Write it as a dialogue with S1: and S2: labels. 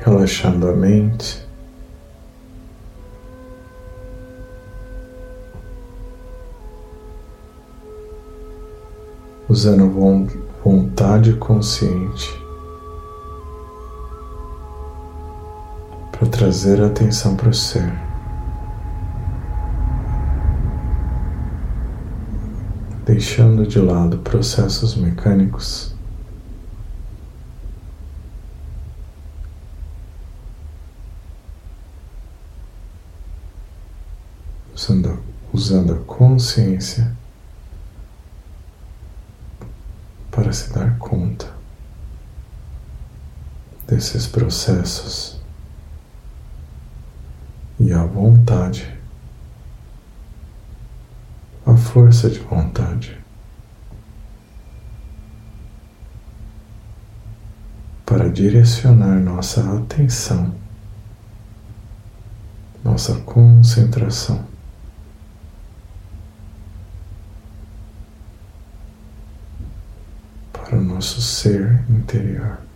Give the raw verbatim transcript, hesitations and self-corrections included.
S1: relaxando a mente, usando vontade consciente para trazer a atenção para o ser, deixando de lado processos mecânicos, usando a, usando a consciência para se dar conta desses processos e a vontade, a força de vontade para direcionar nossa atenção, nossa concentração para o nosso ser interior.